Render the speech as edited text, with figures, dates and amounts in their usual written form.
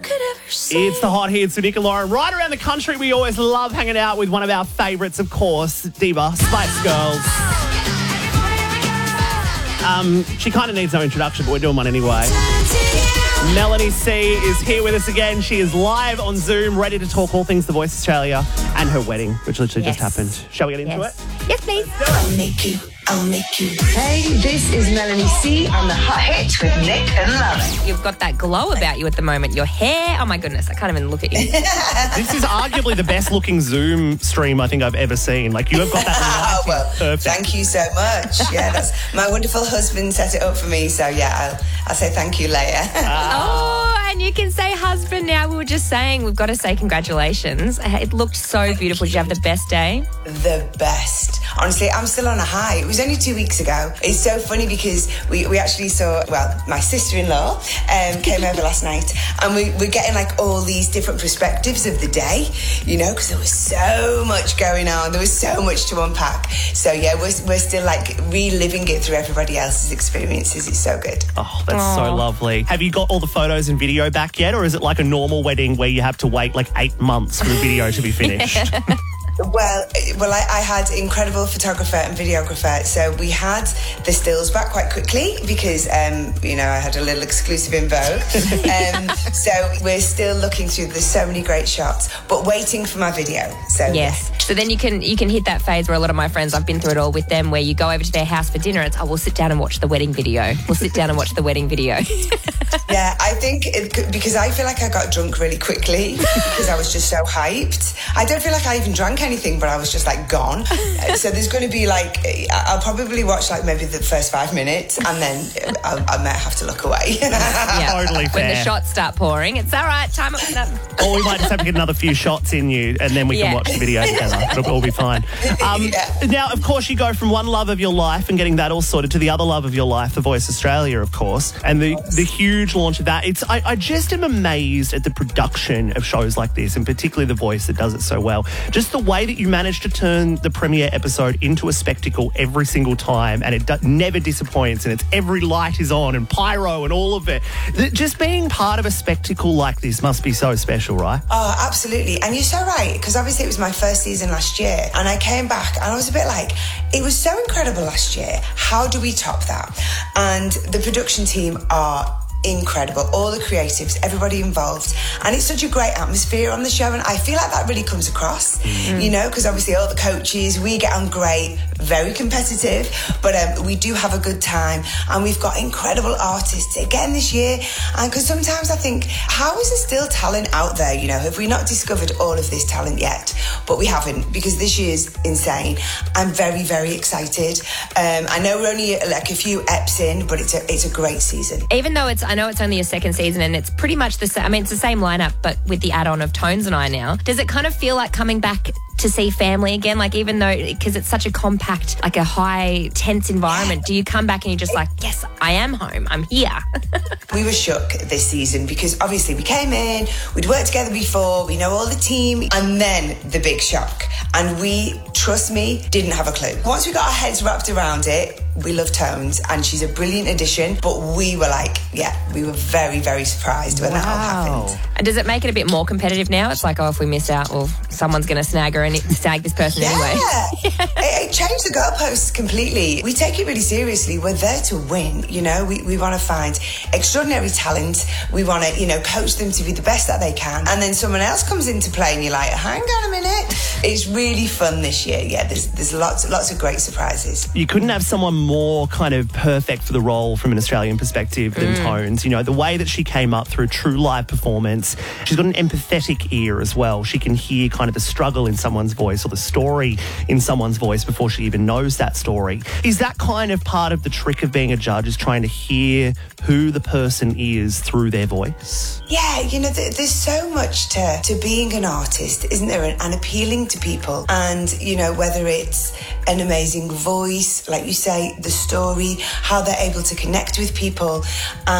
It's the hot hits with Nick and Lauren. Right around the country, we always love hanging out with one of our favourites, of course, Diva, Spice Girls. She kind of needs no introduction, but we're doing one anyway. Melanie C is here with us again. She is live on Zoom, ready to talk all things The Voice Australia and her wedding, which literally just happened. Shall we get into it? Yes, please. I'll make you. Hey, this is Melanie C on the Hot Hits with Nick and Lauren. You've got that glow about you at the moment. Your hair, oh my goodness, I can't even look at you. This is arguably the best looking Zoom stream I think I've ever seen. Like, you have got that perfect. Thank you so much. Yeah, that's my wonderful husband set it up for me. So yeah, I'll say thank you later. Oh, and you can say husband now. We were just saying we've got to say congratulations. It looked so beautiful. Did you have the best day? The best. Honestly, I'm still on a high. It was only 2 weeks ago. It's so funny because we actually saw, my sister-in-law came over last night, and we're getting like all these different perspectives of the day, you know, because there was so much going on. There was so much to unpack. So yeah, we're still like reliving it through everybody else's experiences. It's so good. Oh, that's so lovely. Have you got all the photos and video back yet, or is it like a normal wedding where you have to wait like 8 months for the video to be finished? Well, I had incredible photographer and videographer, so we had the stills back quite quickly because, I had a little exclusive in Vogue. So we're still looking through. There's so many great shots, but waiting for my video. So yes. So then you can hit that phase where a lot of my friends, I've been through it all with them, where you go over to their house for dinner. It's, we'll sit down and watch the wedding video. We'll sit down and watch the wedding video. Yeah, I think because I feel like I got drunk really quickly because I was just so hyped. I don't feel like I even drank anything, but I was just like gone. So there's going to be like, I'll probably watch like maybe the first 5 minutes and then I might have to look away. Yeah. Totally fair. When the shots start pouring, it's all right, time up for that. Or we might just have to get another few shots in you and then we can watch the video together. It'll all be fine. Now, of course, you go from one love of your life and getting that all sorted to the other love of your life, The Voice Australia, of course, and the huge launch of that. I just am amazed at the production of shows like this, and particularly The Voice that does it so well. Just the way that you manage to turn the premiere episode into a spectacle every single time, and it never disappoints, and it's every light is on and pyro and all of it. Just being part of a spectacle like this must be so special, right? Oh, absolutely. And you're so right, because obviously it was my first season last year, and I came back and I was a bit like, it was so incredible last year. How do we top that? And the production team are incredible, all the creatives, everybody involved, and it's such a great atmosphere on the show, and I feel like that really comes across, you know, because obviously all the coaches, we get on great, very competitive, but we do have a good time, and we've got incredible artists again this year. And because sometimes I think, how is there still talent out there, you know? Have we not discovered all of this talent yet? But we haven't, because this year's insane. I'm very, very excited. I know we're only like a few eps in, but it's a great season. Even though I know it's only a second season and it's pretty much the same. I mean, it's the same lineup, but with the add-on of Tones and I now. Does it kind of feel like coming back to see family again? Like, even though, because it's such a compact, like a high, tense environment, do you come back and you're just like, yes, I am home, I'm here? We were shook this season because obviously we came in, we'd worked together before, we know all the team, and then the big shock. And we, trust me, didn't have a clue. Once we got our heads wrapped around it, we love Tones, and she's a brilliant addition, but we were like, we were very, very surprised when that all happened. And does it make it a bit more competitive now? It's like, if we miss out, well, someone's going to snag this person anyway. It changed the goalposts completely. We take it really seriously. We're there to win, you know. We want to find extraordinary talent. We want to, you know, coach them to be the best that they can. And then someone else comes into play and you're like, hang on a minute. It's really fun this year. Yeah, there's lots of great surprises. You couldn't have someone more kind of perfect for the role from an Australian perspective than Tones. You know, the way that she came up through true live performance, she's got an empathetic ear as well. She can hear kind of the struggle in someone's voice or the story in someone's voice before she even knows that story. Is that kind of part of the trick of being a judge, is trying to hear who the person is through their voice? Yeah, you know, there's so much to being an artist, isn't there? And appealing to people. And, you know, whether it's an amazing voice, like you say, the story, how they're able to connect with people.